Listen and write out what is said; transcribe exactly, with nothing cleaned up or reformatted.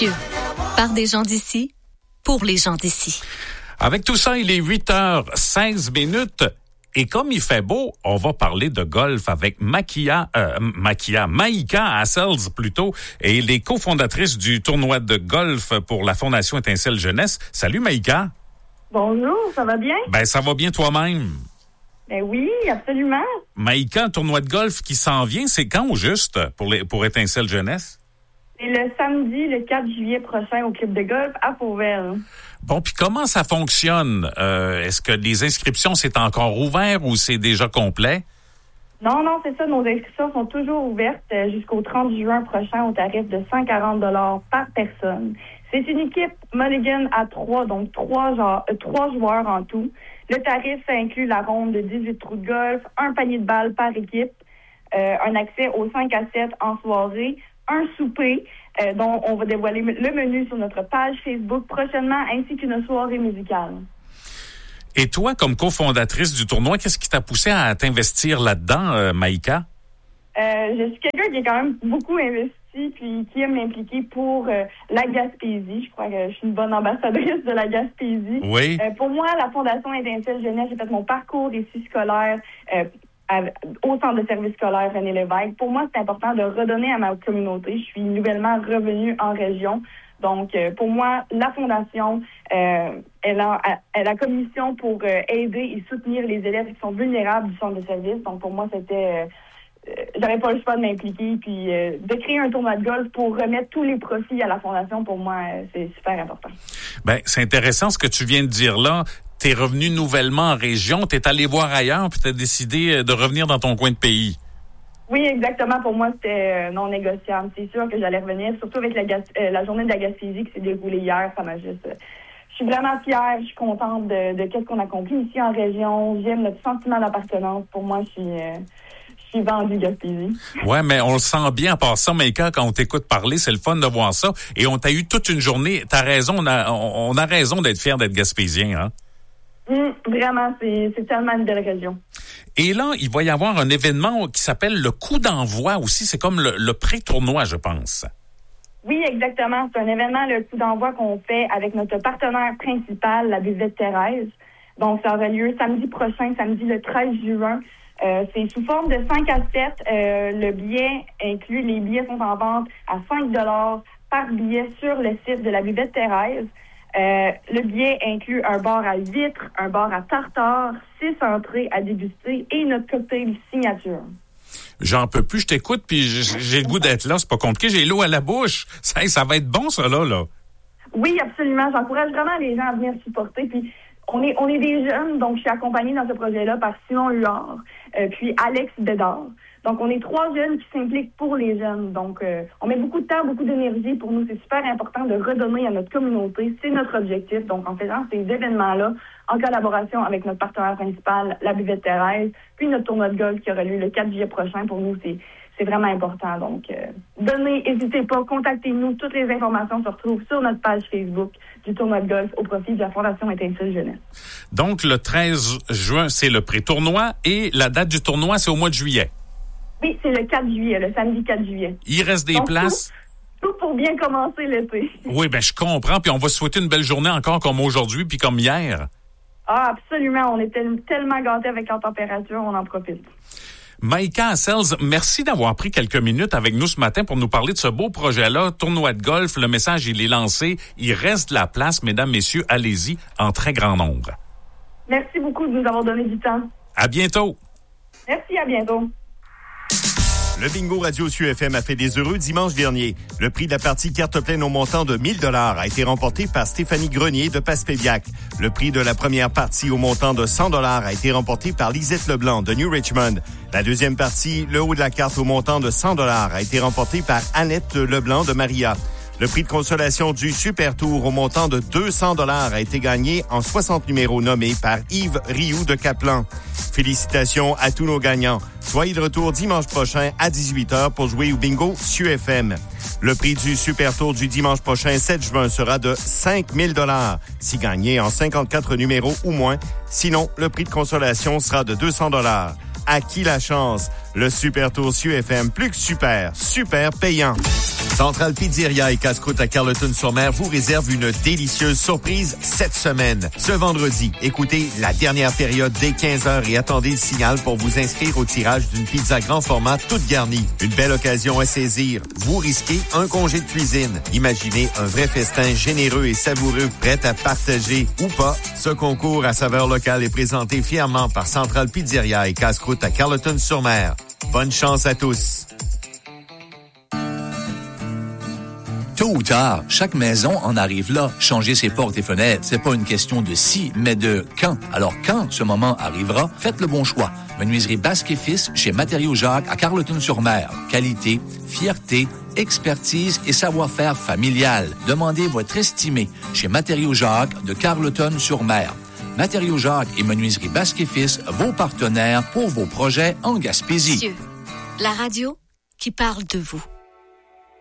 précieux. Par des gens d'ici, pour les gens d'ici. Avec tout ça, il est huit heures seize minutes. Et comme il fait beau, on va parler de golf avec Makia, euh, Makia, Maïka Hassels plutôt, et les cofondatrices du tournoi de golf pour la Fondation Étincelle Jeunesse. Salut Maïka. Bonjour, ça va bien? Ben, ça va bien toi-même. Ben oui, absolument. Maïka, un tournoi de golf qui s'en vient, c'est quand au juste pour les, pour Étincelle Jeunesse? C'est le samedi, le quatre juillet prochain au club de golf à Pauvel. Bon, puis comment ça fonctionne? Euh, est-ce que les inscriptions, c'est encore ouvert ou c'est déjà complet? Non, non, c'est ça. Nos inscriptions sont toujours ouvertes jusqu'au trente juin prochain au tarif de cent quarante dollars par personne. C'est une équipe Mulligan à trois, donc trois, genre, euh, trois joueurs en tout. Le tarif, ça inclut la ronde de dix-huit trous de golf, un panier de balles par équipe, euh, un accès aux cinq à sept en soirée, un souper euh, dont on va dévoiler le menu sur notre page Facebook prochainement, ainsi qu'une soirée musicale. Et toi, comme cofondatrice du tournoi, qu'est-ce qui t'a poussé à t'investir là-dedans, euh, Maïka? Euh, je suis quelqu'un qui est quand même beaucoup investi puis qui aime m'impliquer pour euh, la Gaspésie. Je crois que je suis une bonne ambassadrice de la Gaspésie. Oui. Euh, pour moi, la Fondation Étincelle Jeunesse, j'ai fait mon parcours ici scolaire euh, à, au centre de service scolaire René Lévesque. Pour moi, c'est important de redonner à ma communauté. Je suis nouvellement revenue en région. Donc, euh, pour moi, la Fondation, euh, elle, a, elle a commission pour euh, aider et soutenir les élèves qui sont vulnérables du centre de service. Donc, pour moi, c'était... Euh, Euh, j'avais pas le choix de m'impliquer, puis euh, de créer un tournoi de golf pour remettre tous les profits à la Fondation, pour moi, euh, c'est super important. Ben, c'est intéressant ce que tu viens de dire là. T'es revenu nouvellement en région, t'es allé voir ailleurs, puis t'as décidé de revenir dans ton coin de pays. Oui, exactement. Pour moi, c'était euh, non négociable. C'est sûr que j'allais revenir, surtout avec la, Gas- euh, la journée de la Gaspésie qui s'est déroulée hier. Ça m'a juste... Euh, je suis vraiment fière, je suis contente de, de qu'est-ce qu'on accomplit ici en région. J'aime notre sentiment d'appartenance. Pour moi, je suis... Euh, Je suis vendue Gaspésie. Ouais, mais on le sent bien en passant, Maïka, quand on t'écoute parler, c'est le fun de voir ça. Et on t'a eu toute une journée. T'as raison, on a, on a raison d'être fiers d'être gaspésien, hein? Mmh, vraiment, c'est, c'est tellement une belle région. Et là, il va y avoir un événement qui s'appelle le coup d'envoi aussi. C'est comme le, le pré-tournoi, je pense. Oui, exactement. C'est un événement, le coup d'envoi qu'on fait avec notre partenaire principal, la Buvette Thérèse. Donc, ça aura lieu samedi prochain, samedi le treize juin. Euh, c'est sous forme de cinq à sept. Euh, le billet inclut, les billets sont en vente à cinq dollars par billet sur le site de la Buvette Thérèse. Euh, le billet inclut un bar à huîtres, un bar à tartare, six entrées à déguster et notre cocktail signature. J'en peux plus, je t'écoute, puis j'ai le goût d'être là. C'est pas compliqué, j'ai l'eau à la bouche. Ça, ça va être bon, ça, là, là. Oui, absolument. J'encourage vraiment les gens à venir supporter. Puis on est on est des jeunes, donc je suis accompagnée dans ce projet-là par Simon Huard, euh, puis Alex Bédard. Donc, on est trois jeunes qui s'impliquent pour les jeunes. Donc, euh, on met beaucoup de temps, beaucoup d'énergie. Pour nous, c'est super important de redonner à notre communauté. C'est notre objectif. Donc, en faisant ces événements-là, en collaboration avec notre partenaire principal, la Buvette Thérèse, puis notre tournoi de golf qui aura lieu le quatre juillet prochain, pour nous, c'est c'est vraiment important. Donc, euh, donnez, n'hésitez pas, contactez-nous. Toutes les informations se retrouvent sur notre page Facebook du tournoi de golf au profit de la Fondation Étincelle Jeunesse. Donc, le treize juin, c'est le pré-tournoi et la date du tournoi, c'est au mois de juillet. Oui, c'est le quatre juillet, le samedi quatre juillet. Il reste des Donc, places? Tout, tout pour bien commencer l'été. Oui, ben je comprends. Puis on va souhaiter une belle journée encore comme aujourd'hui puis comme hier. Ah, absolument. On est tel- tellement gâtés avec la température, on en profite. Maïka Hassels, merci d'avoir pris quelques minutes avec nous ce matin pour nous parler de ce beau projet-là, tournoi de golf. Le message, il est lancé. Il reste de la place. Mesdames, messieurs, allez-y en très grand nombre. Merci beaucoup de nous avoir donné du temps. À bientôt. Merci, à bientôt. Le bingo Radio Su F M a fait des heureux dimanche dernier. Le prix de la partie carte pleine au montant de mille dollars a été remporté par Stéphanie Grenier de Passepédiac. Le prix de la première partie au montant de cent dollars a été remporté par Lisette Leblanc de New Richmond. La deuxième partie, le haut de la carte au montant de cent dollars, a été remporté par Annette Leblanc de Maria. Le prix de consolation du Super Tour au montant de deux cents dollars a été gagné en soixante numéros nommés par Yves Rioux de Caplan. Félicitations à tous nos gagnants. Soyez de retour dimanche prochain à dix-huit heures pour jouer au bingo Su F M. Le prix du Super Tour du dimanche prochain, sept juin, sera de cinq mille dollars, si gagné en cinquante-quatre numéros ou moins. Sinon, le prix de consolation sera de deux cents dollars. À qui la chance? Le Super Tour S U F M, plus que super, super payant. Centrale Pizzeria et Casse-Croûte à Carleton-sur-Mer vous réserve une délicieuse surprise cette semaine. Ce vendredi, écoutez la dernière période dès quinze heures et attendez le signal pour vous inscrire au tirage d'une pizza grand format toute garnie. Une belle occasion à saisir. Vous risquez un congé de cuisine. Imaginez un vrai festin généreux et savoureux prêt à partager ou pas. Ce concours à saveur locale est présenté fièrement par Centrale Pizzeria et Casse-Croûte à Carleton-sur-Mer. Bonne chance à tous. Tôt ou tard, chaque maison en arrive là. Changer ses portes et fenêtres, c'est pas une question de si, mais de quand. Alors quand ce moment arrivera, faites le bon choix. Menuiserie Basque et Fils chez Matériaux Jacques à Carleton-sur-Mer. Qualité, fierté, expertise et savoir-faire familial. Demandez votre estimé chez Matériaux Jacques de Carleton-sur-Mer. Matériaux Jacques et Menuiserie Basque et Fils, vos partenaires pour vos projets en Gaspésie. Monsieur, la radio qui parle de vous.